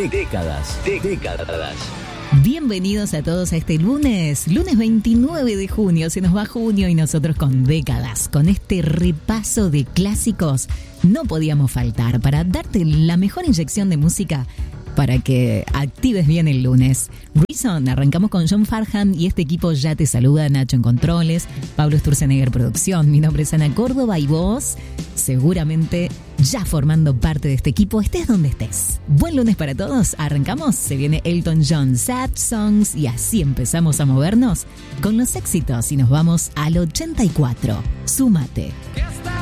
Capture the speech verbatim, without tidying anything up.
Décadas, décadas. Bienvenidos a todos a este lunes, lunes veintinueve de junio. Se nos va junio y nosotros con décadas, con este repaso de clásicos. No podíamos faltar para darte la mejor inyección de música para que actives bien el lunes. Reason, arrancamos con John Farnham y este equipo ya te saluda. Nacho en controles, Pablo Sturzenegger producción. Mi nombre es Ana Córdoba y vos, seguramente ya formando parte de este equipo, estés donde estés. Buen lunes para todos, arrancamos. Se viene Elton John, Sad Songs, y así empezamos a movernos con los éxitos y nos vamos al ochenta y cuatro. Súmate.